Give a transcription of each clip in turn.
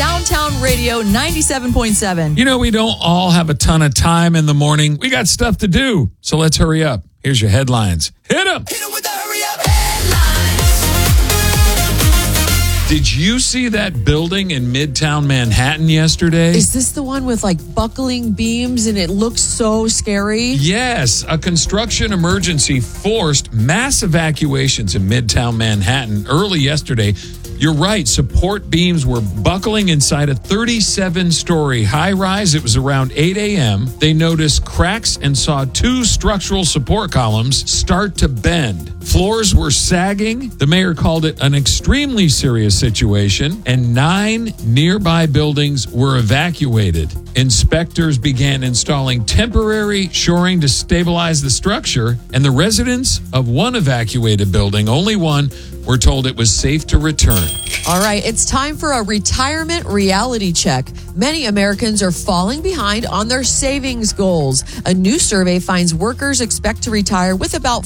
Downtown Radio 97.7. You know, we don't all have a ton of time in the morning. We got stuff to do. So let's hurry up. Here's your headlines. Hit them. Hit 'em with the hurry up headlines. Did you see that building in Midtown Manhattan yesterday? Is this the one with like buckling beams and it looks so scary? Yes, a construction emergency forced mass evacuations in Midtown Manhattan early yesterday. You're right, support beams were buckling inside a 37-story high-rise. It was around 8 a.m. They noticed cracks and saw two structural support columns start to bend. Floors were sagging. The mayor called it an extremely serious situation, and 9 nearby buildings were evacuated. Inspectors began installing temporary shoring to stabilize the structure, and the residents of one evacuated building, only one, were told it was safe to return. All right, it's time for a retirement reality check. Many Americans are falling behind on their savings goals. A new survey finds workers expect to retire with about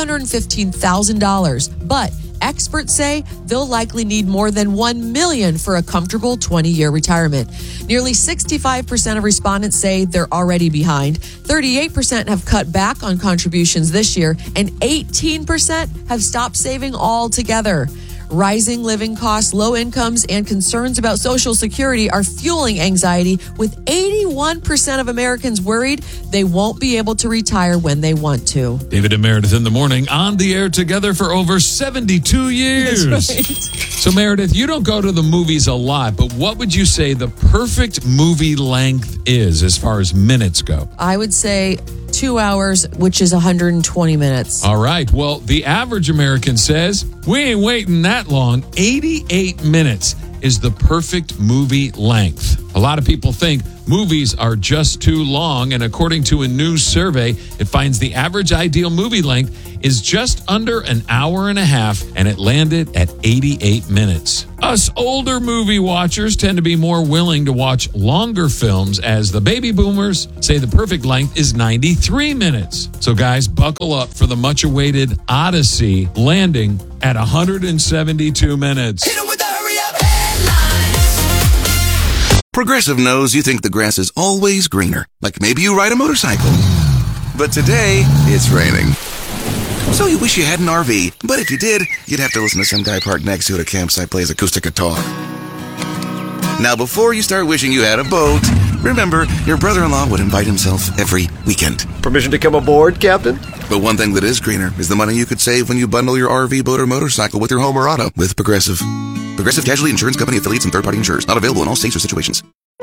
$515,000, but experts say they'll likely need more than $1 million for a comfortable 20-year retirement. Nearly 65% of respondents say they're already behind. 38% have cut back on contributions this year, and 18% have stopped saving altogether. Rising living costs, low incomes, and concerns about Social Security are fueling anxiety, with 81% of Americans worried they won't be able to retire when they want to. David and Meredith in the morning, on the air together for over 72 years. That's right. So, Meredith, you don't go to the movies a lot, but what would you say the perfect movie length is as far as minutes go? I would say 2 hours, which is 120 minutes. All right. Well, the average American says we ain't waiting that long. 88 minutes is the perfect movie length. A lot of people think movies are just too long, and according to a new survey, it finds the average ideal movie length is just under an hour and a half, and it landed at 88 minutes. Us older movie watchers tend to be more willing to watch longer films, as the baby boomers say the perfect length is 93 minutes. So guys, buckle up for the much-awaited Odyssey, landing at 172 minutes. Hit 'em with the hurry up headlines. Progressive knows you think the grass is always greener, like maybe you ride a motorcycle. But today, it's raining. So you wish you had an RV, but if you did, you'd have to listen to some guy parked next to you at a campsite plays acoustic guitar. Now, before you start wishing you had a boat, remember, your brother-in-law would invite himself every weekend. Permission to come aboard, Captain? But one thing that is greener is the money you could save when you bundle your RV, boat, or motorcycle with your home or auto with Progressive. Progressive Casualty Insurance Company affiliates and third-party insurers. Not available in all states or situations.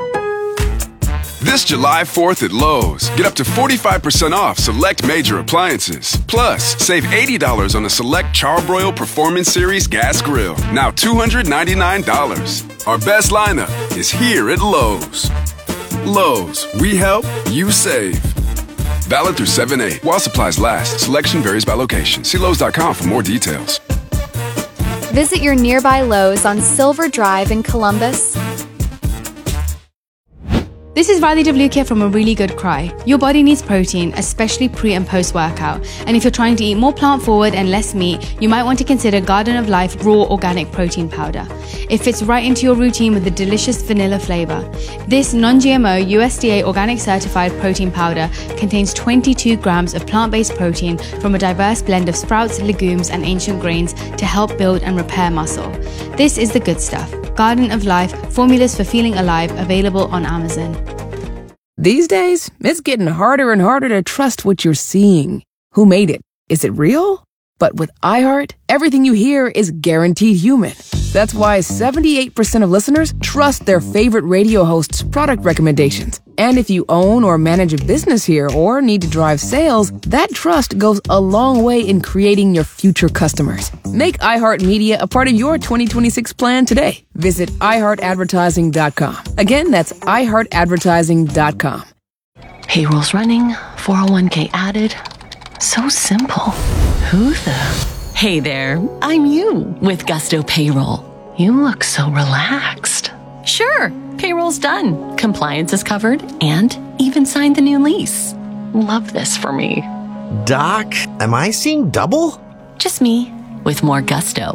This July 4th at Lowe's, get up to 45% off select major appliances. Plus, save $80 on a select Charbroil Performance Series gas grill, now $299. Our best lineup is here at Lowe's. Lowe's, we help, you save. Valid through 7/8. While supplies last, selection varies by location. See Lowe's.com for more details. Visit your nearby Lowe's on Silver Drive in Columbus. This is Riley WK from A Really Good Cry. Your body needs protein, especially pre and post workout. And if you're trying to eat more plant forward and less meat, you might want to consider Garden of Life Raw Organic Protein Powder. It fits right into your routine with a delicious vanilla flavor. This non-GMO USDA organic certified protein powder contains 22 grams of plant-based protein from a diverse blend of sprouts, legumes, and ancient grains to help build and repair muscle. This is the good stuff. Garden of Life, formulas for feeling alive, available on Amazon. These days, it's getting harder and harder to trust what you're seeing. Who made it? Is it real? But with iHeart, everything you hear is guaranteed human. That's why 78% of listeners trust their favorite radio host's product recommendations. And if you own or manage a business here or need to drive sales, that trust goes a long way in creating your future customers. Make iHeartMedia a part of your 2026 plan today. Visit iHeartAdvertising.com. Again, that's iHeartAdvertising.com. Payroll's running, 401k added. So simple. Who the? Hey there, I'm you with Gusto Payroll. You look so relaxed. Sure, payroll's done. Compliance is covered and even signed the new lease. Love this for me. Doc, am I seeing double? Just me with more gusto.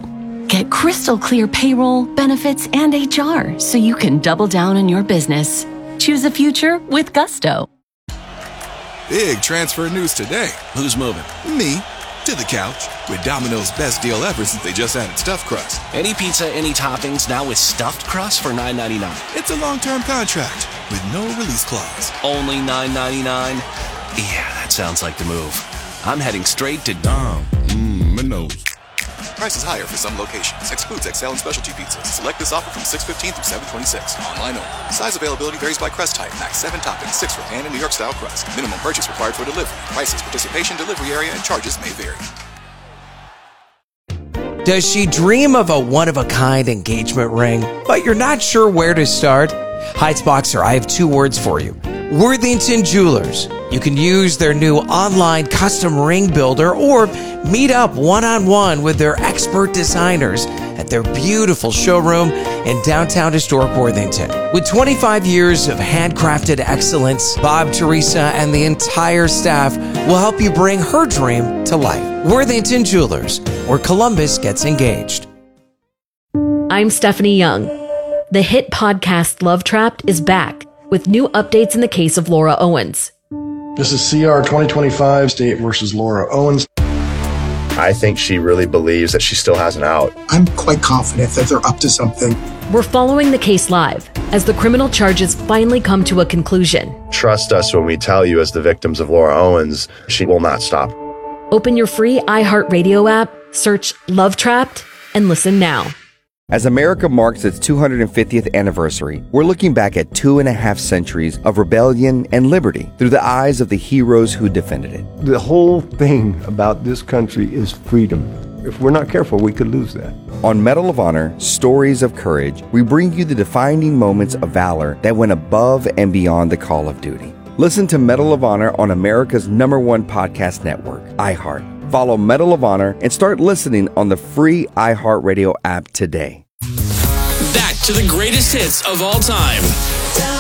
Get crystal clear payroll, benefits, and HR so you can double down on your business. Choose a future with Gusto. Big transfer news today. Who's moving? Me. To the couch. With Domino's best deal ever since they just added stuffed crust. Any pizza, any toppings, now with stuffed crust for $9.99. It's a long-term contract with no release clause. Only $9.99? Yeah, that sounds like the move. I'm heading straight to Domino's. Prices higher for some locations. Excludes XL and specialty pizzas. Select this offer from 6/15 through 7/26. Online only. Size availability varies by crust type. Max 7 toppings, 6 for pan and New York style crust. Minimum purchase required for delivery. Prices, participation, delivery area, and charges may vary. Does she dream of a one-of-a-kind engagement ring, but you're not sure where to start? Heights Boxer, I have 2 words for you. Worthington Jewelers. You can use their new online custom ring builder or meet up one-on-one with their expert designers at their beautiful showroom in downtown historic Worthington. With 25 years of handcrafted excellence, Bob, Teresa, and the entire staff will help you bring her dream to life. Worthington Jewelers, where Columbus gets engaged. I'm Stephanie Young. The hit podcast Love Trapped is back with new updates in the case of Laura Owens. This is CR 2025, State versus Laura Owens. I think she really believes that she still has an out. I'm quite confident that they're up to something. We're following the case live as the criminal charges finally come to a conclusion. Trust us when we tell you, as the victims of Laura Owens, she will not stop. Open your free iHeartRadio app, search Love Trapped, and listen now. As America marks its 250th anniversary, we're looking back at 2.5 centuries of rebellion and liberty through the eyes of the heroes who defended it. The whole thing about this country is freedom. If we're not careful, we could lose that. On Medal of Honor, Stories of Courage, we bring you the defining moments of valor that went above and beyond the call of duty. Listen to Medal of Honor on America's #1 podcast network, iHeart. Follow Medal of Honor and start listening on the free iHeartRadio app today. Back to the greatest hits of all time.